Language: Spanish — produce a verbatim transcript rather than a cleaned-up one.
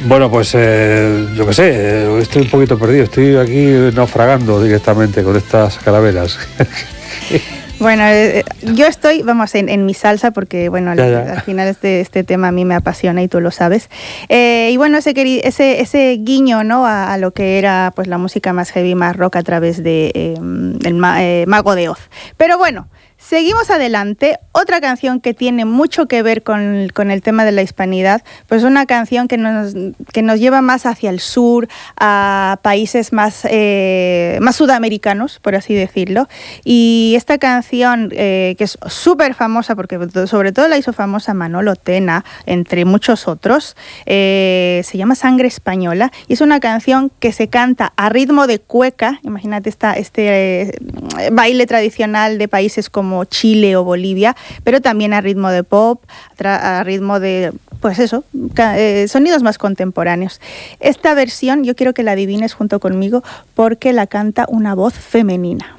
Bueno, pues eh, yo qué sé, eh, estoy un poquito perdido, estoy aquí naufragando directamente con estas carabelas. Bueno, eh, yo estoy, vamos, en, en mi salsa porque, bueno, ya, al, ya. al final este, este tema a mí me apasiona y tú lo sabes. Eh, y bueno, ese, ese, ese guiño, ¿no?, a, a lo que era pues la música más heavy, más rock a través de eh, el ma, eh, Mago de Oz. Pero bueno, seguimos adelante. Otra canción que tiene mucho que ver con, con el tema de la hispanidad, pues una canción que nos, que nos lleva más hacia el sur, a países más, eh, más sudamericanos, por así decirlo. Y esta canción, eh, que es súper famosa, porque sobre todo la hizo famosa Manolo Tena, entre muchos otros, eh, se llama Sangre Española, y es una canción que se canta a ritmo de cueca. Imagínate esta, este eh, baile tradicional de países como Chile o Bolivia, pero también a ritmo de pop, a ritmo de, pues eso, eh, sonidos más contemporáneos. Esta versión yo quiero que la adivines junto conmigo porque la canta una voz femenina.